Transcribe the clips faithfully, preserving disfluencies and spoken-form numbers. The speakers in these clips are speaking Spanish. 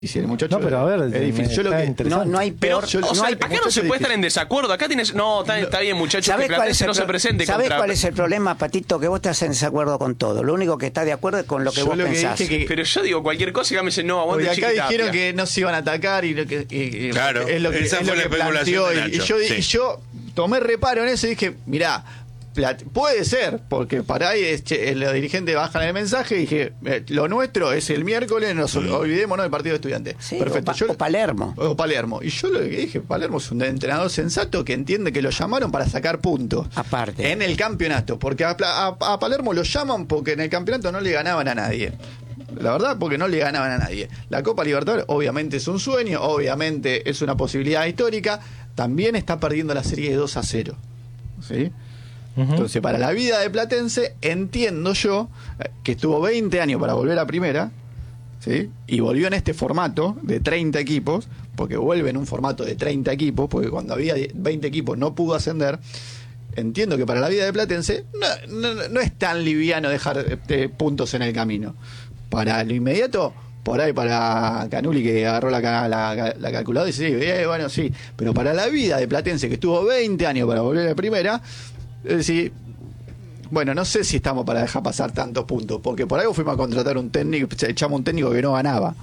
el muchacho no, pero a ver, es difícil. Yo lo que, no, no hay peor. Pero, o sea, acá no se puede estar en desacuerdo. Acá tienes. No, está, está bien, muchachos, que Platense no se presente ¿Sabés contra. cuál es el problema, Patito? Que vos estás en desacuerdo con todo. Lo único que estás de acuerdo es con lo que yo vos lo pensás. Que que, pero yo digo cualquier cosa y acá me dicen, no, aguante acá Chiquitapia. dijeron que no se iban a atacar y lo que. Y, claro, es lo que, esa es fue lo la que planteó. Y, y, yo, sí. y yo tomé reparo en eso y dije, mirá. Puede ser, porque para ahí es, che, los dirigentes bajan el mensaje y dije, eh, lo nuestro es el miércoles, nos mm. olvidémonos del partido de estudiantes. Sí, perfecto. O, pa yo, o Palermo. O Palermo. Y yo lo que dije, Palermo es un entrenador sensato que entiende que lo llamaron para sacar puntos. Aparte. En el campeonato, porque a, a, a Palermo lo llaman porque en el campeonato no le ganaban a nadie. La verdad, porque no le ganaban a nadie. La Copa Libertadores obviamente es un sueño, obviamente es una posibilidad histórica. También está perdiendo la serie de dos a cero. ¿Sí? Uh-huh. Entonces, para la vida de Platense, entiendo yo que estuvo veinte años para volver a primera, ¿sí? Y volvió en este formato de treinta equipos, porque vuelve en un formato de treinta equipos, porque cuando había veinte equipos no pudo ascender. Entiendo que para la vida de Platense no, no, no es tan liviano dejar eh, puntos en el camino. Para lo inmediato, por ahí para Canuli, que agarró la, la, la calculadora y dice, sí, eh, bueno, sí, pero para la vida de Platense, que estuvo veinte años para volver a primera, es decir, bueno, no sé si estamos para dejar pasar tantos puntos, porque por algo fuimos a contratar un técnico, echamos un técnico que no ganaba.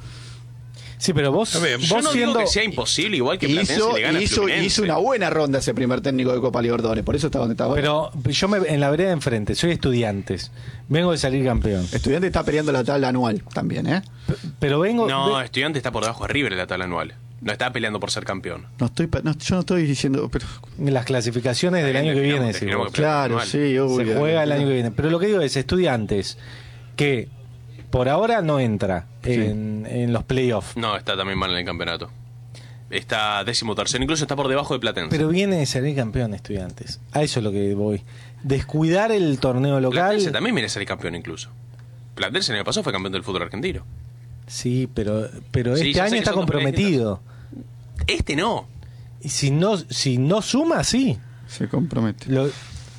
Sí, pero vos, ver, vos yo no siendo... digo que sea imposible, igual que Platense hizo, le gana hizo, hizo una buena ronda ese primer técnico de Copa Libertadores, por eso está donde está. Pero yo me, en la vereda de enfrente, soy Estudiantes, vengo de salir campeón. Estudiante está peleando la tabla anual también, ¿eh? P pero vengo... No, ve... Estudiante está por debajo de River en la tabla anual. No está peleando por ser campeón. No estoy, no, yo no estoy diciendo, pero las clasificaciones del año que viene, sí, claro, sí, obvio, se juega el año que viene. Pero lo que digo es Estudiantes que por ahora no entra sí. en, en los playoffs. No, está también mal en el campeonato. Está décimo tercero, incluso está por debajo de Platense. Pero viene de salir campeón Estudiantes. A eso es lo que voy. Descuidar el torneo local. Platense también viene a salir campeón incluso. Platense el año pasado fue campeón del fútbol argentino. Sí, pero, pero sí, este año está comprometido. Este no. Y si no, si no suma, sí. Se compromete. Lo,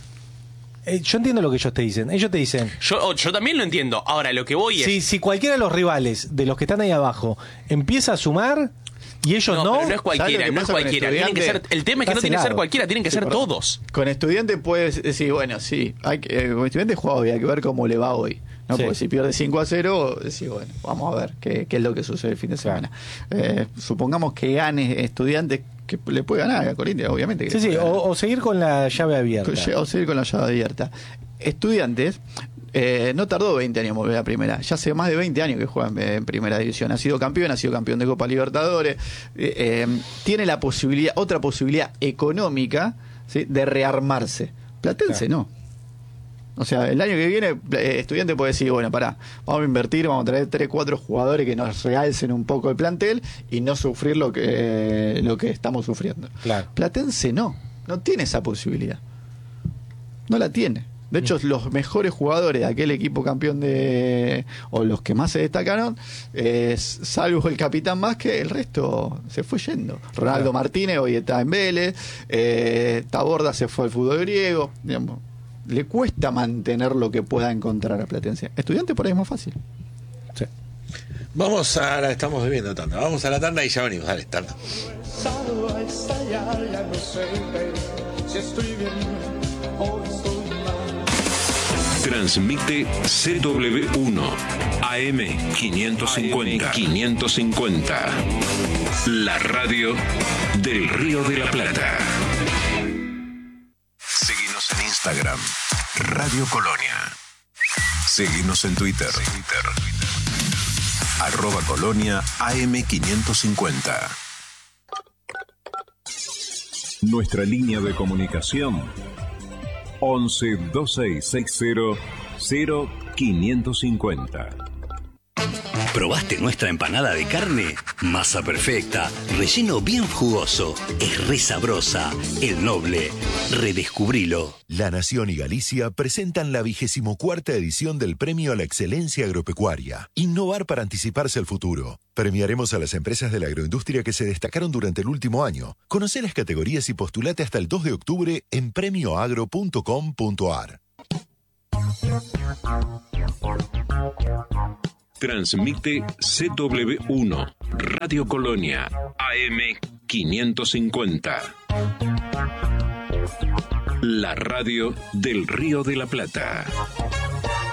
eh, yo entiendo lo que ellos te dicen. Ellos te dicen. Yo, yo también lo entiendo. Ahora, lo que voy es. Si, si cualquiera de los rivales, de los que están ahí abajo, empieza a sumar y ellos no. No, pero no es cualquiera, no es cualquiera. Tienen que ser, el tema es que no tiene que ser cualquiera, tienen que sí, ser perdón. todos. Con Estudiantes puedes decir, bueno, sí, hay que, eh, con Estudiantes juega hoy, hay que ver cómo le va hoy. No, sí. Porque si pierde cinco a cero, decís, bueno, vamos a ver qué, qué es lo que sucede el fin de semana. Claro. Eh, supongamos que gane Estudiantes, que le puede ganar a Corinthians, obviamente. Que sí, sí, o, o seguir con la llave abierta. O seguir con la llave abierta. Estudiantes eh, no tardó veinte años en volver a primera. Ya hace más de veinte años que juega en, en primera división. Ha sido campeón, ha sido campeón de Copa Libertadores. Eh, eh, tiene la posibilidad, otra posibilidad económica, ¿sí?, de rearmarse. Platense claro. no. O sea, el año que viene, eh, Estudiante puede decir, bueno, pará, vamos a invertir, vamos a traer tres, cuatro jugadores que nos realcen un poco el plantel y no sufrir lo que, eh, lo que estamos sufriendo. Claro. Platense no, no tiene esa posibilidad. No la tiene. De hecho, mm. los mejores jugadores de aquel equipo campeón de... o los que más se destacaron, eh, salvo el capitán más, que el resto se fue yendo. Ronaldo claro. Martínez hoy está en Vélez, eh, Taborda se fue al fútbol griego, digamos. Le cuesta mantener lo que pueda encontrar a Platense. Estudiante por ahí es más fácil. Sí. Vamos a la, estamos bebiendo tanda. Vamos a la tanda y ya venimos. Dale, tanda. Transmite C W uno A M quinientos cincuenta. quinientos cincuenta. La radio del Río de la Plata. Seguinos en Instagram, Radio Colonia. Seguinos en Twitter, Twitter. Arroba Colonia A M quinientos cincuenta. Nuestra línea de comunicación once veintiséis sesenta cero quinientos cincuenta. ¿Probaste nuestra empanada de carne? Masa perfecta, relleno bien jugoso, es re sabrosa, El Noble, redescubrilo. La Nación y Galicia presentan la vigésimo cuarta edición del Premio a la Excelencia Agropecuaria. Innovar para anticiparse al futuro. Premiaremos a las empresas de la agroindustria que se destacaron durante el último año. Conoce las categorías y postulate hasta el dos de octubre en premio agro punto com punto a r. Transmite C W uno, Radio Colonia, A M quinientos cincuenta. La radio del Río de la Plata.